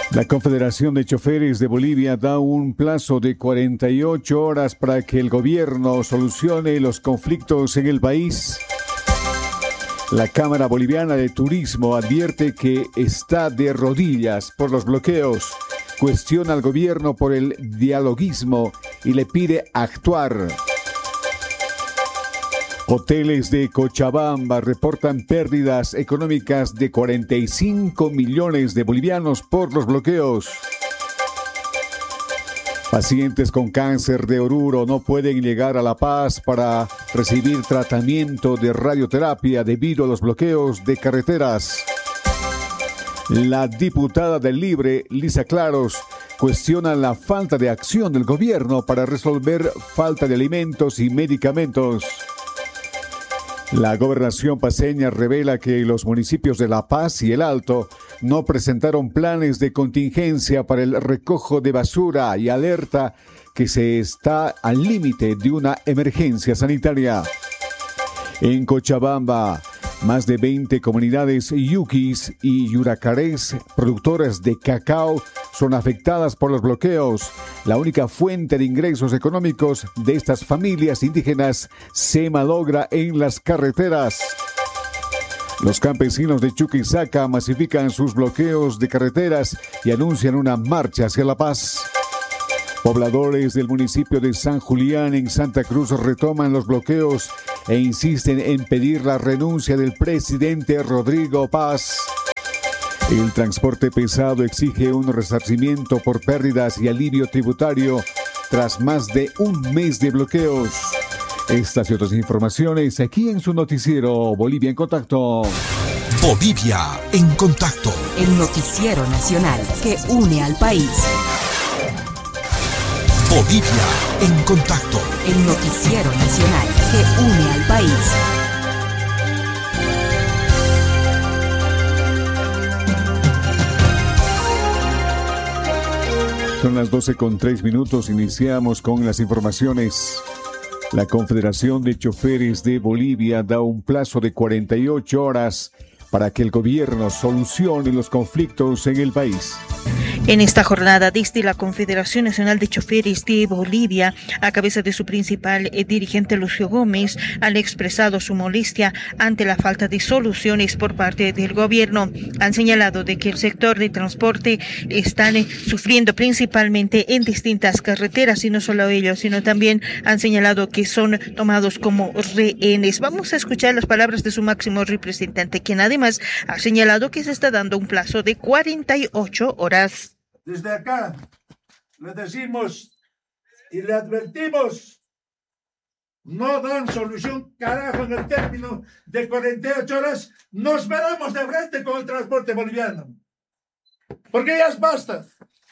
La Confederación de Choferes de Bolivia da un plazo de 48 horas para que el gobierno solucione los conflictos en el país. La Cámara Boliviana de Turismo advierte que está de rodillas por los bloqueos, cuestiona al gobierno por el dialoguismo y le pide actuar. Hoteles de Cochabamba reportan pérdidas económicas de 45 millones de bolivianos por los bloqueos. Pacientes con cáncer de Oruro no pueden llegar a La Paz para recibir tratamiento de radioterapia debido a los bloqueos de carreteras. La diputada del Libre, Lisa Claros, cuestiona la falta de acción del gobierno para resolver falta de alimentos y medicamentos. La gobernación paceña revela que los municipios de La Paz y El Alto no presentaron planes de contingencia para el recojo de basura y alerta que se está al límite de una emergencia sanitaria. En Cochabamba, más de 20 comunidades yuquis y yuracarés productoras de cacao son afectadas por los bloqueos. La única fuente de ingresos económicos de estas familias indígenas se malogra en las carreteras. Los campesinos de Chuquisaca masifican sus bloqueos de carreteras y anuncian una marcha hacia La Paz. Pobladores del municipio de San Julián en Santa Cruz retoman los bloqueos e insisten en pedir la renuncia del presidente Rodrigo Paz. El transporte pesado exige un resarcimiento por pérdidas y alivio tributario tras más de un mes de bloqueos. Estas y otras informaciones aquí en su noticiero Bolivia en Contacto. Bolivia en Contacto. El noticiero nacional que une al país. Bolivia en Contacto. El noticiero nacional que une al país. Son las 12:03. Iniciamos con las informaciones. La Confederación de Choferes de Bolivia da un plazo de 48 horas para que el gobierno solucione los conflictos en el país. En esta jornada, desde la Confederación Nacional de Choferes de Bolivia, a cabeza de su principal dirigente Lucio Gómez, han expresado su molestia ante la falta de soluciones por parte del gobierno. Han señalado de que el sector de transporte están sufriendo principalmente en distintas carreteras, y no solo ellos, sino también han señalado que son tomados como rehenes. Vamos a escuchar las palabras de su máximo representante, quien además ha señalado que se está dando un plazo de 48 horas. Desde acá le decimos y le advertimos, no dan solución, carajo, en el término de 48 horas, nos veremos de frente con el transporte boliviano. Porque ya basta.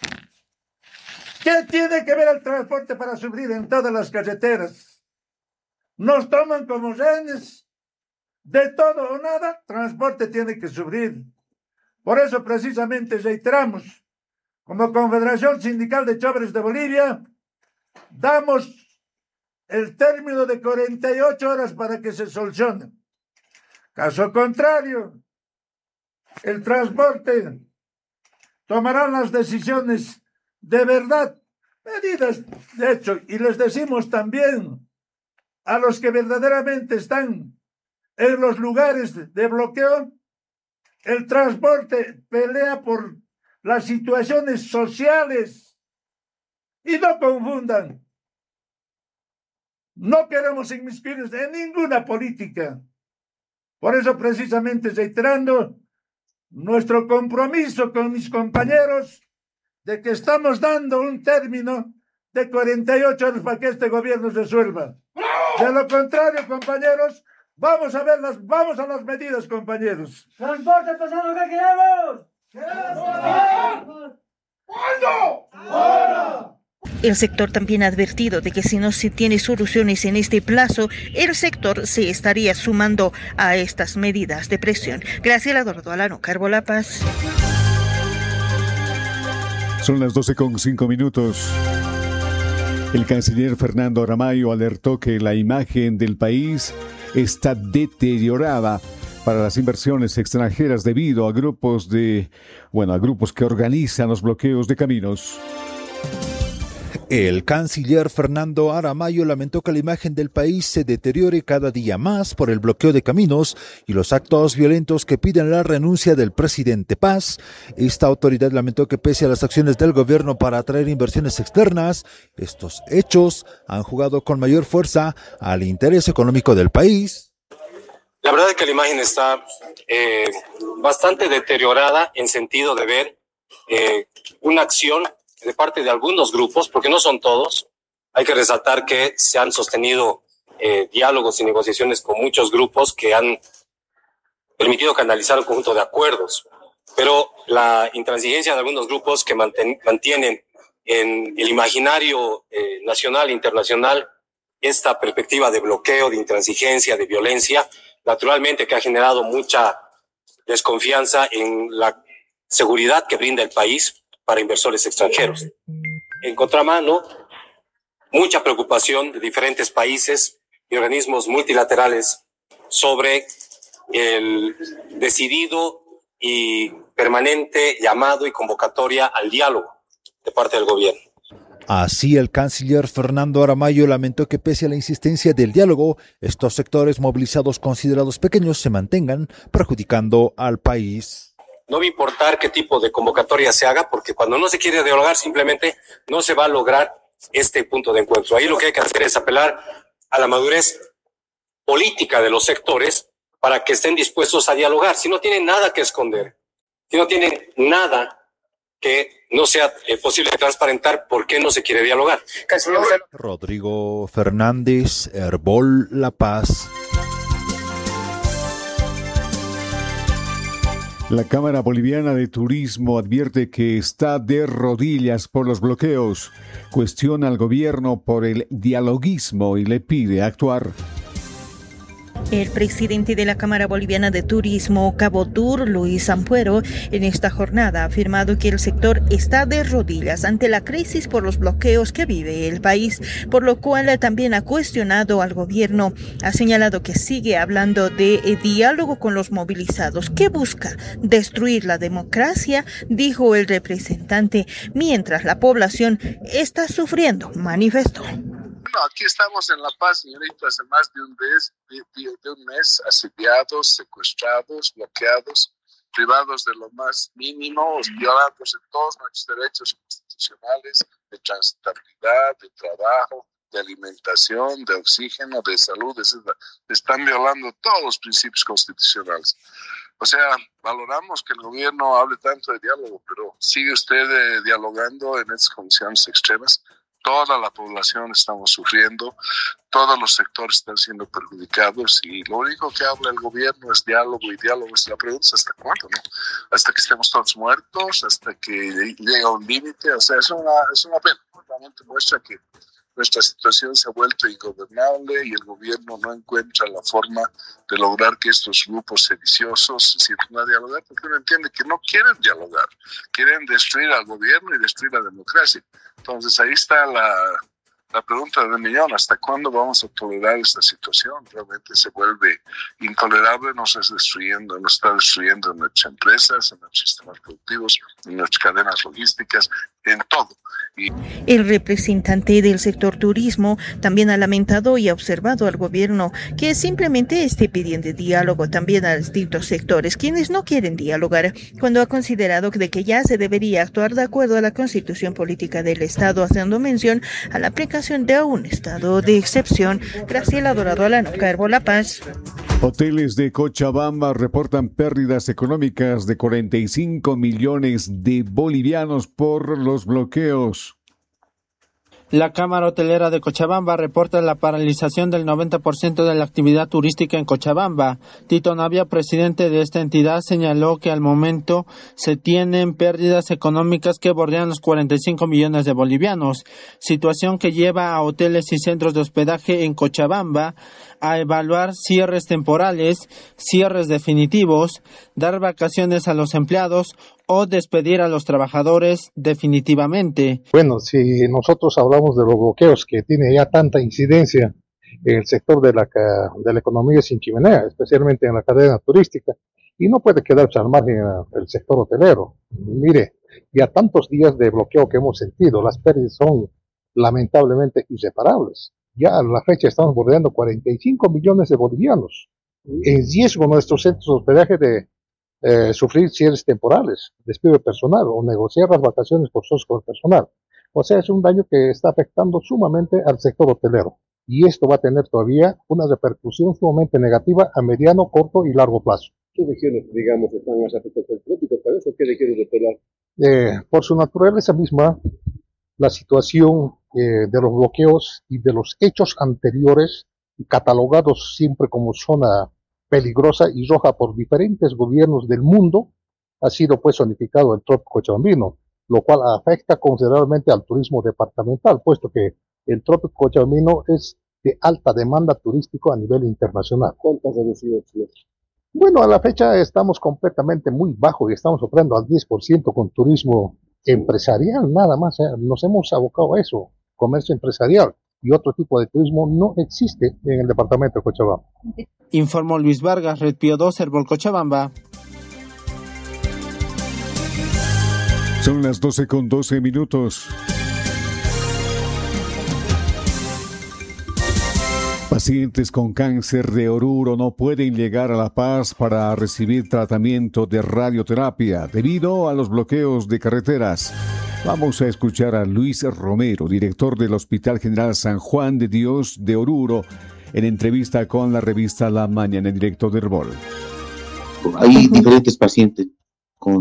¿Qué tiene que ver el transporte para sufrir en todas las carreteras? Nos toman como rehenes. De todo o nada, transporte tiene que sufrir. Por eso precisamente reiteramos, como Confederación Sindical de Choferes de Bolivia, damos el término de 48 horas para que se solucione. Caso contrario, el transporte tomará las decisiones de verdad, medidas de hecho, y les decimos también a los que verdaderamente están en los lugares de bloqueo, el transporte pelea por las situaciones sociales. Y no confundan. No queremos inmiscuirnos en ninguna política. Por eso, precisamente, reiterando nuestro compromiso con mis compañeros de que estamos dando un término de 48 horas para que este gobierno resuelva. De lo contrario, compañeros, vamos a las medidas, compañeros. ¡Transporte pesado que queremos! ¿Cuándo? ¡Ahora! El sector también ha advertido de que si no se tiene soluciones en este plazo, el sector se estaría sumando a estas medidas de presión. Graciela Dordolano, Carbo La Paz. Son las 12:05. El canciller Fernando Aramayo alertó que la imagen del país está deteriorada para las inversiones extranjeras debido a grupos que organizan los bloqueos de caminos. El canciller Fernando Aramayo lamentó que la imagen del país se deteriore cada día más por el bloqueo de caminos y los actos violentos que piden la renuncia del presidente Paz. Esta autoridad lamentó que pese a las acciones del gobierno para atraer inversiones externas, estos hechos han jugado con mayor fuerza al interés económico del país. La verdad es que la imagen está bastante deteriorada en sentido de ver una acción de parte de algunos grupos, porque no son todos. Hay que resaltar que se han sostenido diálogos y negociaciones con muchos grupos que han permitido canalizar un conjunto de acuerdos, pero la intransigencia de algunos grupos que mantienen en el imaginario nacional e internacional esta perspectiva de bloqueo, de intransigencia, de violencia, naturalmente que ha generado mucha desconfianza en la seguridad que brinda el país para inversores extranjeros. En contramano, mucha preocupación de diferentes países y organismos multilaterales sobre el decidido y permanente llamado y convocatoria al diálogo de parte del gobierno. Así, el canciller Fernando Aramayo lamentó que pese a la insistencia del diálogo, estos sectores movilizados considerados pequeños se mantengan, perjudicando al país. No va a importar qué tipo de convocatoria se haga, porque cuando no se quiere dialogar simplemente no se va a lograr este punto de encuentro. Ahí lo que hay que hacer es apelar a la madurez política de los sectores para que estén dispuestos a dialogar. Si no tienen nada que esconder, si no tienen nada que no sea posible transparentar, ¿por qué no se quiere dialogar? Rodrigo Fernández, Herbol La Paz. La Cámara Boliviana de Turismo advierte que está de rodillas por los bloqueos, cuestiona al gobierno por el dialoguismo y le pide actuar. El presidente de la Cámara Boliviana de Turismo, Cabotur, Luis Ampuero, en esta jornada ha afirmado que el sector está de rodillas ante la crisis por los bloqueos que vive el país, por lo cual también ha cuestionado al gobierno. Ha señalado que sigue hablando de diálogo con los movilizados, que busca destruir la democracia, dijo el representante, mientras la población está sufriendo, manifestó. Bueno, aquí estamos en La Paz, señorita, hace más de un mes, asediados, secuestrados, bloqueados, privados de lo más mínimo, violados en todos nuestros derechos constitucionales de transitabilidad, de trabajo, de alimentación, de oxígeno, de salud, etc. Están violando todos los principios constitucionales. O sea, valoramos que el gobierno hable tanto de diálogo, pero sigue usted dialogando en estas condiciones extremas. Toda la población estamos sufriendo, todos los sectores están siendo perjudicados y lo único que habla el gobierno es diálogo y diálogo. Es la pregunta, ¿hasta cuándo? ¿No? Hasta que estemos todos muertos, hasta que llega un límite. O sea, es una pena. Realmente muestra que nuestra situación se ha vuelto ingobernable y el gobierno no encuentra la forma de lograr que estos grupos sediciosos se sientan a dialogar, porque uno entiende que no quieren dialogar, quieren destruir al gobierno y destruir la democracia. Entonces ahí está la pregunta del millón: ¿hasta cuándo vamos a tolerar esta situación? Realmente se vuelve intolerable, nos está destruyendo en nuestras empresas, en nuestros sistemas productivos, en nuestras cadenas logísticas, en todo. El representante del sector turismo también ha lamentado y ha observado al gobierno que simplemente esté pidiendo diálogo también a distintos sectores, quienes no quieren dialogar, cuando ha considerado de que ya se debería actuar de acuerdo a la Constitución Política del Estado, haciendo mención a la aplicación de un estado de excepción. Graciela Dorado, Alano, Carbo, La Paz. Hoteles de Cochabamba reportan pérdidas económicas de 45 millones de bolivianos por los bloqueos. La Cámara Hotelera de Cochabamba reporta la paralización del 90% de la actividad turística en Cochabamba. Tito Navia, presidente de esta entidad, señaló que al momento se tienen pérdidas económicas que bordean los 45 millones de bolivianos, situación que lleva a hoteles y centros de hospedaje en Cochabamba a evaluar cierres temporales, cierres definitivos, dar vacaciones a los empleados o despedir a los trabajadores definitivamente. Bueno, si nosotros hablamos de los bloqueos que tiene ya tanta incidencia en el sector de la economía sin chimenea, especialmente en la cadena turística, y no puede quedarse al margen el sector hotelero. Mire, ya tantos días de bloqueo que hemos sentido, las pérdidas son lamentablemente irreparables. Ya a la fecha estamos bordeando 45 millones de bolivianos. En riesgo nuestros centros de hospedaje de sufrir cierres temporales, despido de personal o negociar las vacaciones forzadas con el personal. O sea, es un daño que está afectando sumamente al sector hotelero. Y esto va a tener todavía una repercusión sumamente negativa a mediano, corto y largo plazo. ¿Qué regiones, digamos, están más afectadas por el trópico? ¿Para eso qué regiones hotelar? Por su naturaleza misma, la situación de los bloqueos y de los hechos anteriores, catalogados siempre como zona peligrosa y roja por diferentes gobiernos del mundo, ha sido pues zonificado el trópico cochabambino, lo cual afecta considerablemente al turismo departamental, puesto que el trópico cochabambino es de alta demanda turístico a nivel internacional. ¿Cuánto ha reducido? Bueno, a la fecha estamos completamente muy bajo y estamos operando al 10% con turismo empresarial, nada más. Nos hemos abocado a eso, comercio empresarial, y otro tipo de turismo no existe en el departamento de Cochabamba. Informó Luis Vargas, Red Pío 2, Herbol Cochabamba. Son las 12:12. Pacientes con cáncer de oruro no pueden llegar a La Paz para recibir tratamiento de radioterapia debido a los bloqueos de carreteras. Vamos a escuchar a Luis Romero, director del Hospital General San Juan de Dios de Oruro, en entrevista con la revista La Mañana en directo de Herbol. Hay diferentes pacientes